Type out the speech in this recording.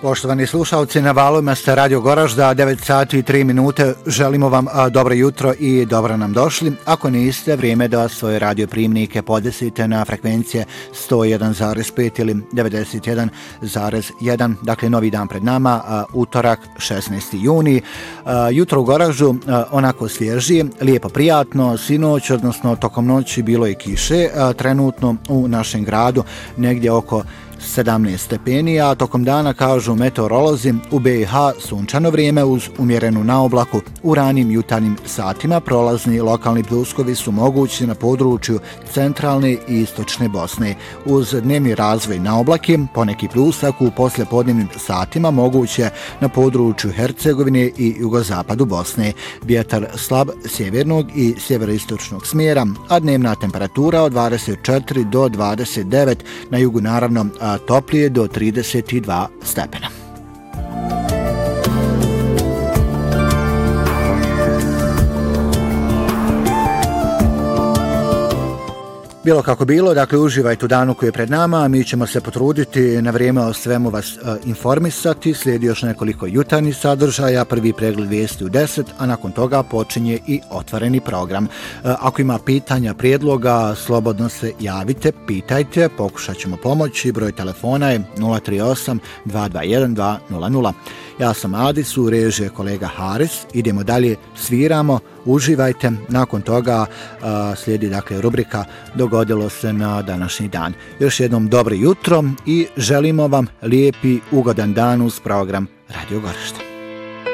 Poštovani slušalci, na valovima ste Radio Goražda, 9 sati i 3 minute. Želimo vam dobro jutro i dobro nam došli. Ako niste, vrijeme da svoje radio primnike podesite na frekvencije 101,5 ili 91,1. Dakle, novi dan pred nama, utorak, 16. juni. Jutro u Goraždu onako svježi, lijepo prijatno. Sinoć, odnosno tokom noći, bilo je kiše. Trenutno u našem gradu negdje oko 17 stepeni, a tokom dana, kažu meteorolozi, u BiH sunčano vrijeme uz umjerenu naoblaku. U ranim jutarnjim satima prolazni lokalni pljuskovi su mogući na području centralne i istočne Bosne. Uz dnevni razvoj naoblaki, poneki pljusak u poslijepodnevnim satima moguće na području Hercegovine i jugozapadu Bosne. Vjetar slab sjevernog i sjeveroistočnog smjera, a dnevna temperatura od 24 do 29, na jugu naravno toplije do 32 stepena. Bilo kako bilo, dakle uživajte u danu koji je pred nama, mi ćemo se potruditi na vrijeme o svemu vas informisati, slijedi još nekoliko jutarnjih sadržaja, prvi pregled vijesti u 10, a nakon toga počinje i otvoreni program. Ako ima pitanja, prijedloga, slobodno se javite, pitajte, pokušat ćemo pomoći, broj telefona je 038 221 200. Ja sam Adis, u režiji kolega Haris, idemo dalje, sviramo, uživajte, nakon toga slijedi dakle rubrika Dogodilo se na današnji dan. Još jednom dobro jutro i želimo vam lijepi, ugodan dan uz program Radio Goražde.